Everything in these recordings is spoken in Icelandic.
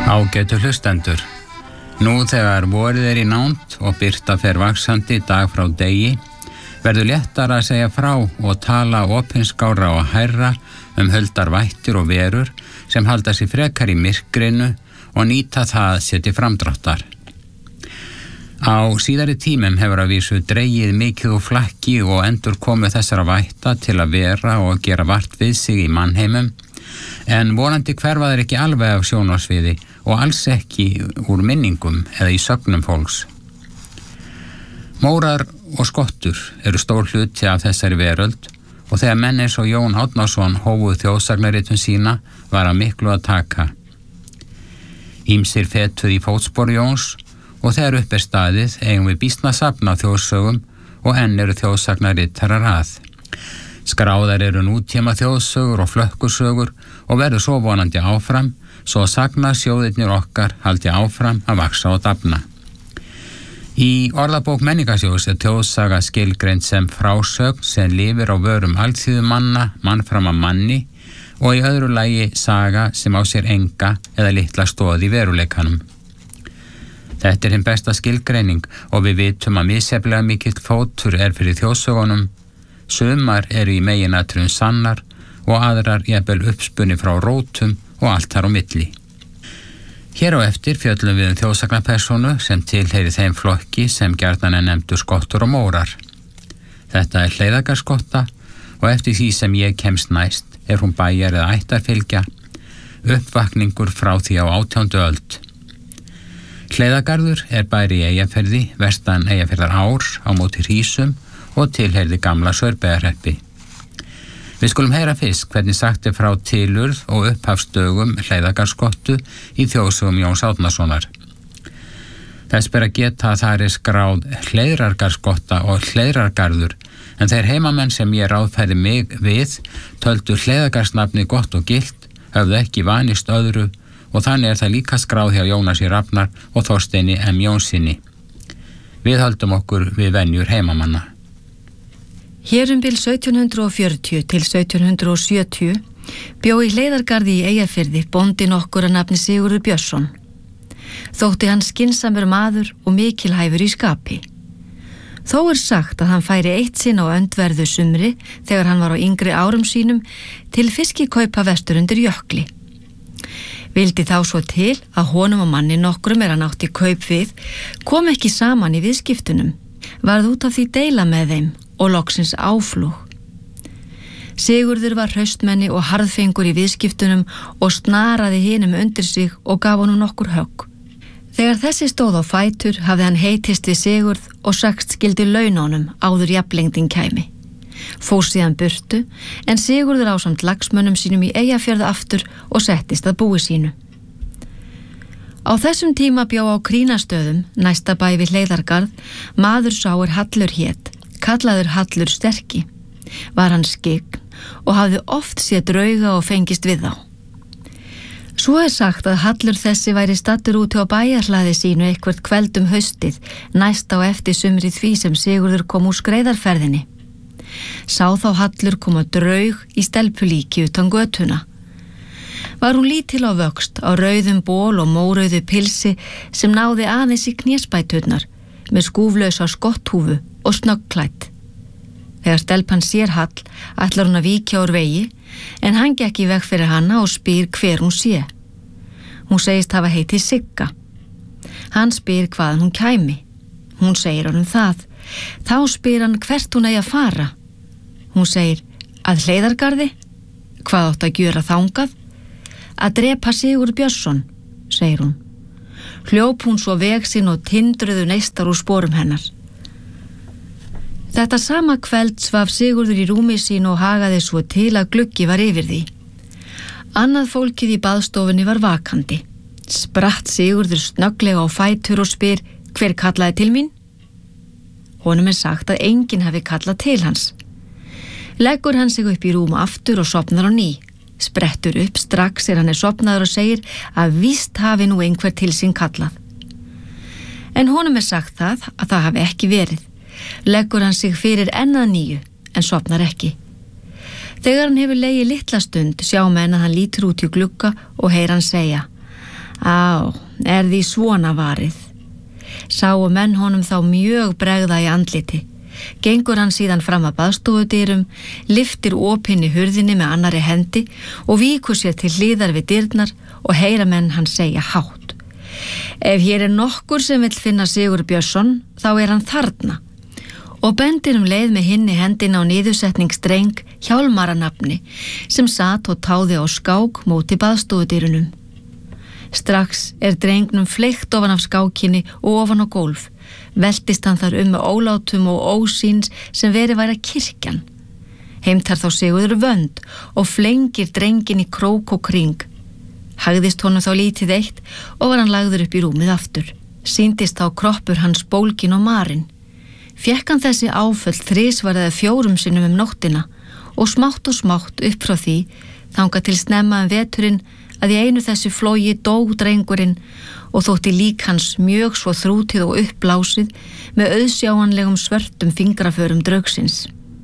Ágætu hlustendur. Nú þegar vorið í nánd og birta fer vaxandi dag frá degi, verður léttara að segja frá og tala opinskára og hærra huldar vættir og verur sem halda sig frekar í myrkrinu og nýta það sér til framdráttar. Á síðari tímum hefur að vísu dregið mikið úr flakki og endur komið þessara vætta til að vera og gera vart við sig í mannheimum, en vonandi hverfa þeir ekki alveg af sjónarsviði og alls ekki úr minningum eða í sögnum fólks. Mórar og skottur eru stór hluti af þessari veröld og þegar menn eins og Jón Árnason hófuð þjóðsagnaritun sína var að miklu að taka. Ýmsir fetuð í fótspor Jóns og þegar upp staðið eigum við býsna safn af þjóðsögum og enn eru þjóðsagnaritarar að. Skráðar eru nútíma þjóðsögur og flökkusögur og verður svo vonandi áfram, svo sagnarsjóðirnir okkar haldi áfram að vaxa og dafna. Í orðabók Menningarsjóðs þjóðsaga skilgreind sem frásögn sem lifir á vörum alþýðumanna, mann fram að manni, og í öðru lagi saga sem á sér enga eða litla stoð í veruleikanum. Þetta hinn besta skilgreining og við vitum að misjafnlega mikill fótur fyrir þjóðsögunum. Sumar eru í meginatriðum sannar og aðrar jafnvel uppspunni frá rótum og allt þar á milli. Hér á eftir fjöllum við þjóðsagnapersónu sem tilheyri þeim flokki sem gjarnan nefndur skottur og mórar. Þetta Hleiðargarðsskotta og eftir því sem ég kemst næst hún bæjar eða ættarfylgja, uppvakningur frá því á 18. öld. Hleiðargarður bær í Eyjafirði, vestan Eyjafjarðar ár á móti Hrísum og tilheyrði gamla Saurbæjarhreppi. Við skulum heyra fyrst hvernig sagt frá tilurð og upphafsdögum Hleiðargarðsskottu í þjóðsögum Jóns Árnasonar. Þess ber að geta að það skráð Hleiðargarðsskotta og Hleiðargarður, en þeir heimamenn sem ég ráðfæri mig við töldu Hleiðargarðsnafni gott og gilt, höfðu ekki vanist öðru og þannig það líka skráð hjá Jónasi Rafnar og Þorsteini M. Jónsinni. Við höldum okkur við venjur heimamanna. Hér bil 1740 til 1770 bjó í Hleiðargarði í Eyjafirði bóndi nokkur að nafni Sigurður Björnsson. Þótti hann skynsamur maður og mikilhæfur í skapi. Þó sagt að hann færi eitt sinn á öndverðu sumri þegar hann var á yngri árum sínum til fiskikaupa vestur undir jökli. Vildi þá svo til að honum og manni nokkrum hann átti kaup við kom ekki saman í viðskiptunum, varð út af því deila með þeim og loksins áflúg. Sigurður var hraustmenni og harðfengur í viðskiptunum og snaraði hinum undir sig og gaf honum nokkur högg. Þegar þessi stóð á fætur hafði hann heitist við Sigurð og sagt skildi launónum áður jafnlengdin kæmi. Fór síðan burtu en Sigurður ásamt lagsmönnum sínum í Eyjafjörð aftur og settist að búi sínu. Á þessum tíma bjó á Krínastöðum, næsta bæ við Hleiðargarð, maður sá Hallur hét, kallaður Hallur sterki. Var hann skyggn og hafði oft séð drauga og fengist við þá. Svo sagt að Hallur þessi væri staddur úti á bæjarhlaði sínu eitthvert kvöld haustið, næst á eftir sumri því sem Sigurður kom úr skreiðarferðinni. Sá þá Hallur koma draug í stelpulíki utan götuna. Var hún lítil á vöxt, á rauðum ból og mórauðu pilsi sem náði aðeins í knésbæturnar, með skúflausa skotthúfu og snöggklætt. Þegar stelpan sér Hall, ætlar hún að víkja úr vegi, en hann gekk í veg fyrir hana og spyr hver hún sé. Hún segist hafa heitið Sigga. Hann spyr hvaðan hún kæmi. Hún segir honum það. Þá spyr hann hvert hún eigi að fara. Hún segir, að Hleiðargarði? Hvað átt að gjöra þangað? Að drepa Sigurð Björnsson, segir hún. Hljóp hún svo veg sinn og tindruðu neistar úr sporum hennar. Þetta sama kveld svaf Sigurður í rúmi sín og hagaði svo til að gluggi var yfir því. Annað fólkið í baðstofunni var vakandi. Spratt Sigurður snögglega á fætur og spyr, hver kallaði til mín? Honum sagt að enginn hafi kallað til hans. Leggur hann sig upp í rúm aftur og sofnar á ný. Sprettur upp strax hann sofnaður og segir að víst hafi nú einhver til sín kallað. En honum sagt það að það hafi ekki verið. Leggur hann sig fyrir enn að nýju en sofnar ekki. Þegar hann hefur legið litla stund sjá menn að hann lítur út í glugga og heyr hann segja: Á, því svona varið. Sáu menn honum þá mjög bregða í andliti. Gengur hann síðan fram að baðstofudyrum, lyftir opinni hurðinni með annarri hendi og víkur sér til hliðar við dyrnar og heyra menn hann segja hátt. Ef hér nokkur sem vill finna Sigurð Björnsson, þá hann þarna. Og bendir leið með hinni hendina á niðursetningsdreng Hjálmara nafni sem sat og táði á skák móti baðstofudyrunum. Strax drengnum fleygt ofan af skákinni og ofan á gólf. Veltist hann þar með ólátum og ósýns sem verið væri kirkjan. Heimtar þá Sigurður vönd og flengir drengin í krók og kring. Hagðist honum þá lítið eitt og var hann lagður upp í rúmið aftur. Sýndist þá kroppur hans bólgin og marinn. Fékk hann þessi áföll þrisvar eða 4 sinnum nóttina og smátt upp frá því þangað til snemma veturinn að í einu þessi flogi dó drengurinn og þótti lík hans mjög svo þrútið og uppblásið með auðsjáanlegum svörtum fingraförum draugsins.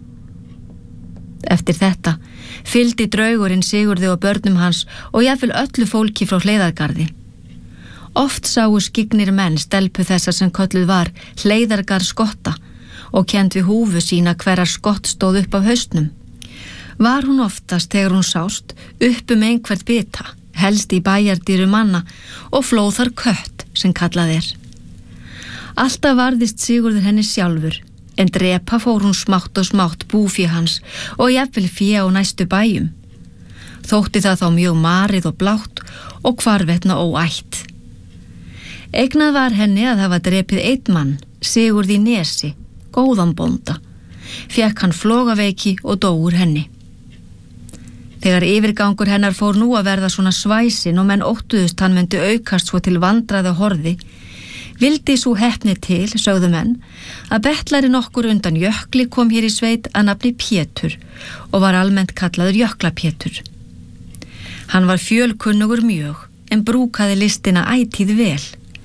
Eftir þetta fylgdi draugurinn Sigurði og börnum hans og jafnvel öllu fólki frá Hleiðargarði. Oft sáu skygnir menn stelpu þessa sem kölluð var Hleiðargarð skotta og kennd við húfu sína hverjar skott stóð upp af haustnum. Var hún oftast þegar hún sást upp einhvert bita, helst í bæjardýru manna og flóð þar kött sem kallað Alltaf varðist Sigurður henni sjálfur, en drepa fór hún smátt og smátt búfé hans og jafnvel fé á næstu bæjum. Þótti það þá mjög marið og blátt og hvarvetna óætt. Eignað var henni að hafa drepið einn mann, Sigurð í Nesi, góðan bónda. Fékk hann flogaveiki og dó úr henni. Þegar yfirgangur hennar fór nú að verða svona svæsin og menn óttuðust hann myndi aukast svo til vandræða horði, vildi svo heppni til, sögðu menn, að bettlari nokkur undan Jökli kom hér í sveit að nafni Pétur og var almennt kallaður Jöklapétur. Hann var fjölkunnugur mjög, en brúkaði listina ætíð vel.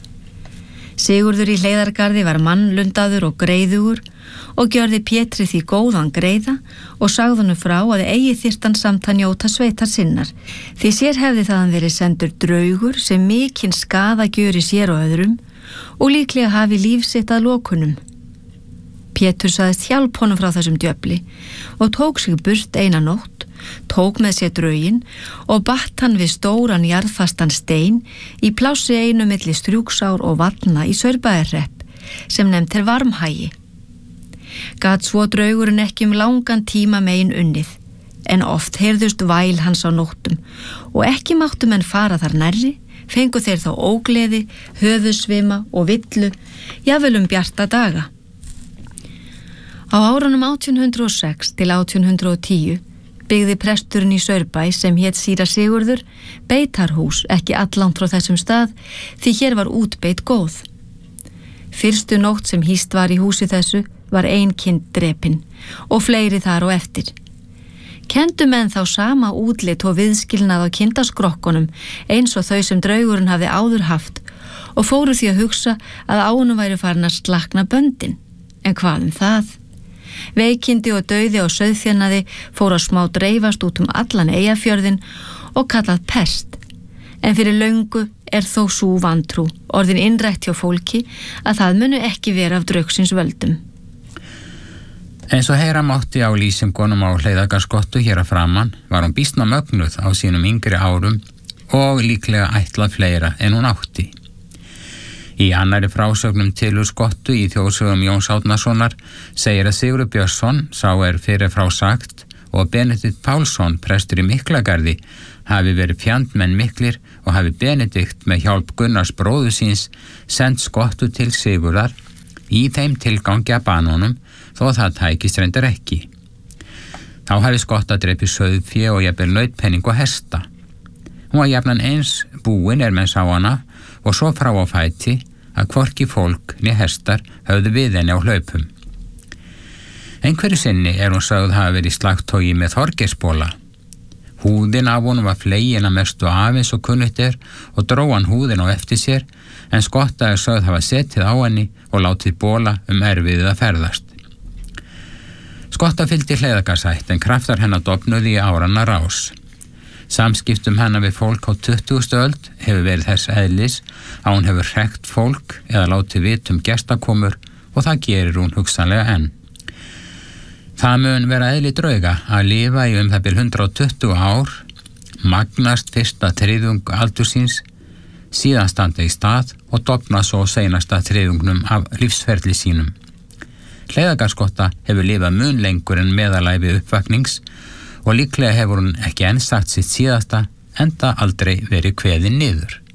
Sigurður í Hleiðargarði var mannlundaður og greiðugur og gjörði Pétri því góðan greiða og sagði honum frá að eigi þyrfti hann samt að njóta sveitar sinnar, því sér hefði þaðan verið sendur draugur sem mikinn skaða gjöri sér og öðrum og líklega hafi líf sitt að lokunum. Pétur sagðist hjálp honum frá þessum djöfli og tók sig burt eina nótt, tók með sér drauginn og batt hann við stóran jarðfastan stein í plássi einu milli Strjúgsár og Vallna í Saurbæjarhrepp sem nefnt Varmhagi. Gat svo draugurinn ekki langan tíma megin unnið, en oft heyrðust væl hans á nóttum og ekki máttu menn fara þar nærri, fengu þeir þá ógleði, höfuðsvima og villu, jafnvel bjarta daga. Á árunum 1806 til 1810 byggði presturinn í Saurbæ sem hét síra Sigurður beitarhús ekki allangt frá þessum stað því hér var útbeit góð. Fyrstu nótt sem hýst var í húsi þessu var ein kind drepin og fleiri þar á eftir. Kenndu menn þá sama útlit og viðskilnað á kindaskrokkunum eins og þau sem draugurinn hafði áður haft og fóru því að hugsa að á honum væri farin að slakna böndin. En hvað það? Veikindi og dauði og sauðfjanaði fóru að smá dreifast út allan Eyjafjörðin og kallað pest. En fyrir löngu þó sú vantrú orðin innrætt hjá fólki að það munu ekki vera af draugsins völdum. Eins og heyra mátti á lýsingunum á Hleiðargarðsskottu hér að framan var hún býsna mögnuð á sínum yngri árum og líklega ætlað fleira en hún átti. Í annarri frásögnum til úr skottu í þjóðsögum Jóns Árnasonar segir að Sigurður Björnsson sá fyrir frá sagt og Benedikt Pálsson, prestur í Miklagarði, hafi verið fjandmenn miklir og hafi Benedikt með hjálp Gunnars bróður síns sendt skottu til Sigurðar í þeim tilgangi að banunum þó það tækist reyndar ekki. Þá hafi skotta drepið sauðfé og jafnvel nautpenning og hesta. Hún var jafnan eins búin menn sá hana og svo frá á fæti að hvorki fólk né hestar höfðu við henni á hlaupum. Einhverju sinni hún sögð hafa verið í slagtogi með Þorgeirsbola. Húðin af honum var flegin að mestu afins og kunnugt og dró hann húðin á eftir sér, en skotta sögð hafa setið á henni og látið Bola erfiðið að ferðast. Skotta fylgdi Hleiðargarðsætt en kraftar hennar dofnuði í áranna rás. Samskiptum hennar við fólk á 20. öld hefur verið þess eðlis að hún hefur hrekt fólk eða látið vit gestakomur og það gerir hún hugsanlega enn. Það mun vera eðli drauga að lifa í það bil 120 ár, magnast fyrsta þriðjung aldursins, síðan standa í stað og dofna svo seinasta þriðjungnum af lífsferli sínum. Hleiðargarðskotta hefur lifað mun lengur en meðalævi uppvaknings og líklega hefur hún ekki enn sagt sitt síðasta enda aldrei verið kveðin niður.